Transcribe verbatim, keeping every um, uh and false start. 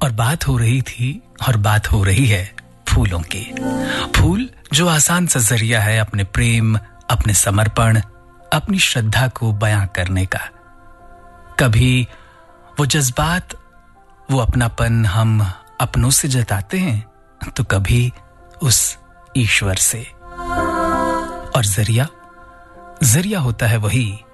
और बात हो रही थी और बात हो रही है फूलों की। फूल जो आसान सा जरिया है अपने प्रेम, अपने समर्पण, अपनी श्रद्धा को बयां करने का। कभी वो जज्बात, वो अपनापन हम अपनों से जताते हैं तो कभी उस ईश्वर से। और जरिया जरिया होता है वही